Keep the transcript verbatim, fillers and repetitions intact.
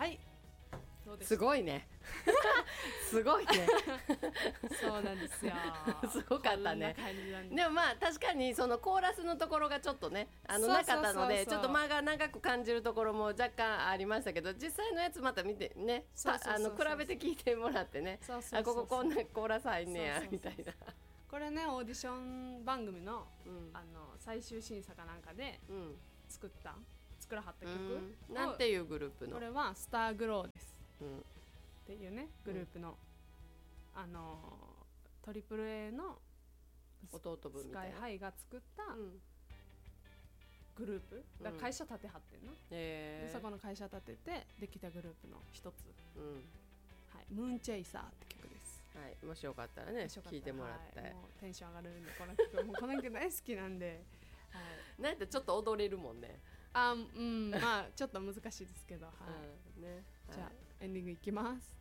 はいどうですすごいねすごいねそうなんですよすごかったね。 こんな感じなんででもまあ確かにそのコーラスのところがちょっとねあのなかったのでちょっと間が長く感じるところも若干ありましたけど、実際のやつまた見てねそうそうそうそうあの比べて聞いてもらってね、 そうそうそうそうあこここんなコーラス入んねやそうそうそうみたいな。 これねオーディション番組の、 うんあの最終審査かなんかでうん作った作らはった曲、 うん、なんていうグループのこれはスターグローですうんっていうねグループの、あのトリプル A の弟分スみたいな。 カイハイが作ったうんグループ、だから会社立てはってんの、 えーでそこの会社立ててできたグループの一つ、 うんはい、ムーンチェイサーって曲です。 はい、もしよかったらね面白かった聞いてもらって、 はい、もうテンション上がるんでこの曲もうこの曲大好きなんで、はい、 なんてちょっと踊れるもんね。 あうんまあちょっと難しいですけど、はいうんね、 じゃあはいエンディングいきます。